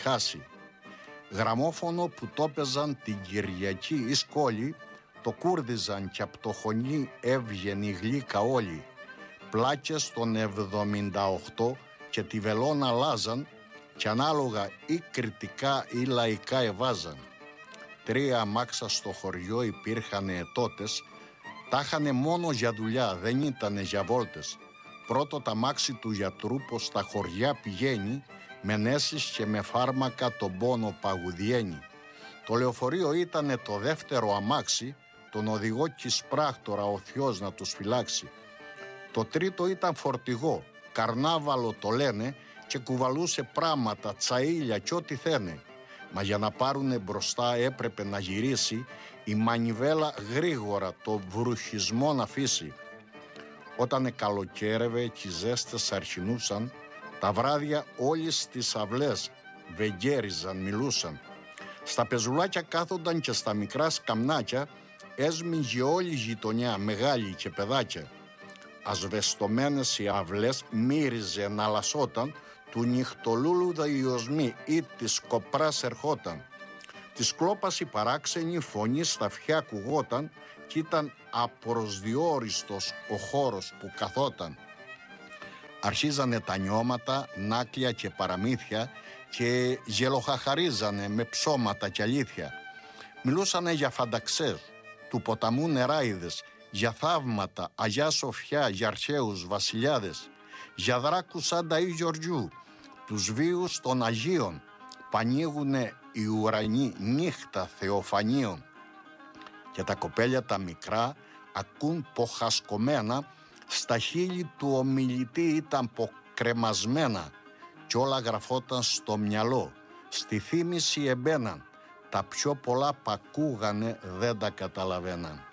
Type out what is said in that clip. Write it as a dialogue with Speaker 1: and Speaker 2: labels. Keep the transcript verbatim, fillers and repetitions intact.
Speaker 1: χάσει. Γραμμόφωνο που το παίζαν την Κυριακή εις κόλλη, το κούρδιζαν κι απ' το χωνί έβγαινε η γλύκα όλη. Πλάκες των εβδομήντα οκτώ και τη βελόνα αλλάζαν κι ανάλογα ή κριτικά ή λαϊκά εβάζαν. Τρία αμάξα στο χωριό υπήρχανε τότες, τα είχανε μόνο για δουλειά, δεν ήτανε για βόλτες. Πρώτο τα αμάξι του γιατρού πως στα χωριά πηγαίνει, με νέσεις και με φάρμακα τον πόνο παγουδιένει. Το λεωφορείο ήτανε το δεύτερο αμάξι, τον οδηγό κι σπράκτορα ο Θεός να τους φυλάξει. Το τρίτο ήταν φορτηγό, καρνάβαλο το λένε, και κουβαλούσε πράματα, τσαΐλια κι ό,τι θένε. Μα για να πάρουνε μπροστά έπρεπε να γυρίσει η μανιβέλα γρήγορα το βρουχισμό να αφήσει. Όταν εκαλοκαίρευε κι οι ζέστες αρχινούσαν, τα βράδια όλοι στις αυλές βεγγέριζαν, μιλούσαν. Στα πεζουλάκια κάθονταν και στα μικρά σκαμνάκια έσμιγε όλη η γειτονιά, μεγάλη και παιδάκια. Ασβεστομένες οι αυλές μύριζε να λασόταν, του νυχτολούλουδα η οσμή ή της κοπράς ερχόταν. Της κλόπας η παράξενη φωνή στα αυτιά ακουγόταν κι ήταν απροσδιόριστος ο χώρος που καθόταν. Αρχίζανε τα νιώματα, νάκλια και παραμύθια και γελοχαχαρίζανε με ψώματα κι αλήθεια. Μιλούσανε για φανταξές, του ποταμού νεράιδες, για θαύματα, Αγιά Σοφιά, για αρχαίους βασιλιάδες, για δράκους σαν τα ή Γεωργιού, τους βίους των Αγίων, που ανοίγουνε οι ουρανοί νύχτα θεοφανίων. Και τα κοπέλια τα μικρά ακούν ποχασκωμένα, στα χείλη του ομιλητή ήταν ποκρεμασμένα κι όλα γραφόταν στο μυαλό, στη θύμηση εμπαίναν, τα πιο πολλά π' ακούγανε δεν τα καταλαβαίναν.